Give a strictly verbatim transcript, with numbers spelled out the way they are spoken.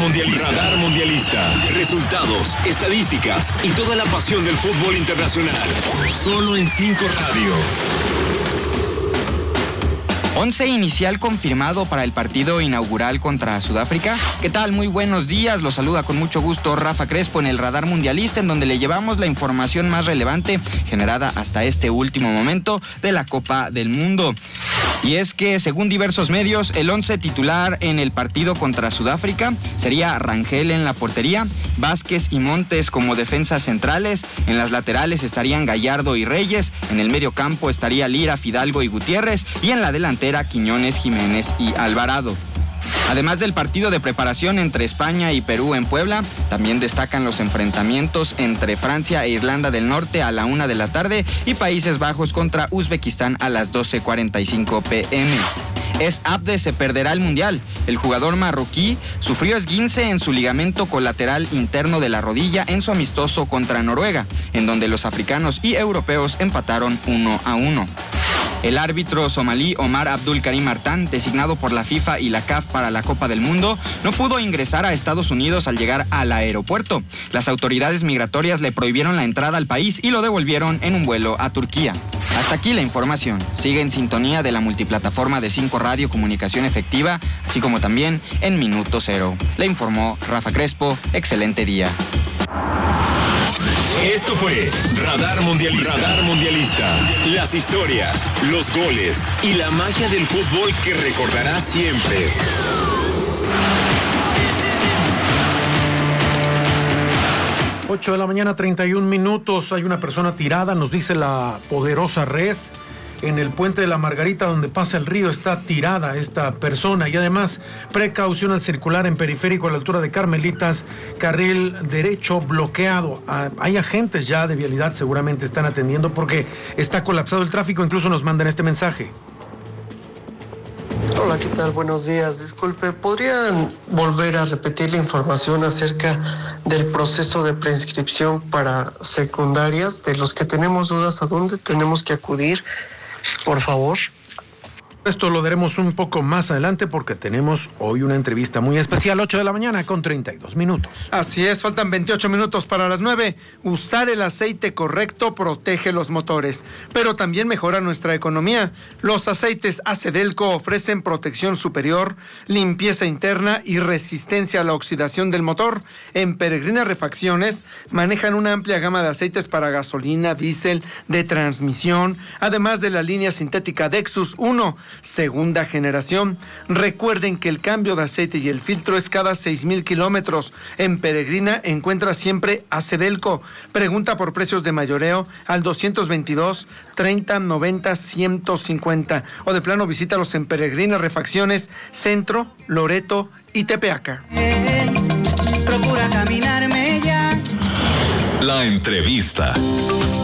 Mundialista. Radar Mundialista. Resultados, estadísticas y toda la pasión del fútbol internacional. Solo en cinco Radio. Once inicial confirmado para el partido inaugural contra Sudáfrica. ¿Qué tal? Muy buenos días. Los saluda con mucho gusto Rafa Crespo en el Radar Mundialista, en donde le llevamos la información más relevante generada hasta este último momento de la Copa del Mundo. Y es que, según diversos medios, el once titular en el partido contra Sudáfrica sería Rangel en la portería, Vázquez y Montes como defensas centrales, en las laterales estarían Gallardo y Reyes, en el medio campo estaría Lira, Fidalgo y Gutiérrez, y en la delantera Quiñones, Jiménez y Alvarado. Además del partido de preparación entre España y Perú en Puebla, también destacan los enfrentamientos entre Francia e Irlanda del Norte a la una de la tarde y Países Bajos contra Uzbekistán a las doce cuarenta y cinco pm. Es Abde se perderá el Mundial. El jugador marroquí sufrió esguince en su ligamento colateral interno de la rodilla en su amistoso contra Noruega, en donde los africanos y europeos empataron uno a uno. El árbitro somalí Omar Abdul Karim Artan, designado por la FIFA y la C A F para la Copa del Mundo, no pudo ingresar a Estados Unidos al llegar al aeropuerto. Las autoridades migratorias le prohibieron la entrada al país y lo devolvieron en un vuelo a Turquía. Hasta aquí la información. Sigue en sintonía de la multiplataforma de cinco Radio Comunicación Efectiva, así como también en Minuto Cero. Le informó Rafa Crespo. Excelente día. Esto fue Radar Mundialista. Radar Mundialista. Las historias, los goles y la magia del fútbol que recordarás siempre. ocho de la mañana, treinta y un minutos. Hay una persona tirada, nos dice la poderosa red. En el puente de la Margarita, donde pasa el río, está tirada esta persona. Y además, precaución al circular en periférico a la altura de Carmelitas, carril derecho bloqueado. Ah, hay agentes ya de vialidad, seguramente están atendiendo porque está colapsado el tráfico. Incluso nos mandan este mensaje. Hola, ¿qué tal? Buenos días. Disculpe, ¿podrían volver a repetir la información acerca del proceso de preinscripción para secundarias? De los que tenemos dudas, ¿a dónde tenemos que acudir? Por favor. Esto lo daremos un poco más adelante porque tenemos hoy una entrevista muy especial, ocho de la mañana con treinta y dos minutos. Así es, faltan veintiocho minutos para las nueve. Usar el aceite correcto protege los motores, pero también mejora nuestra economía. Los aceites Acedelco ofrecen protección superior, limpieza interna y resistencia a la oxidación del motor. En Peregrina Refacciones manejan una amplia gama de aceites para gasolina, diésel, de transmisión, además de la línea sintética Dexus uno. Segunda generación. Recuerden que el cambio de aceite y el filtro es cada seis mil kilómetros. En Peregrina encuentra siempre Acedelco. Pregunta por precios de mayoreo al doscientos veintidós, treinta, noventa, ciento cincuenta. O de plano visítalos en Peregrina Refacciones, Centro, Loreto y Tepeaca. Procura caminarme ya. La entrevista.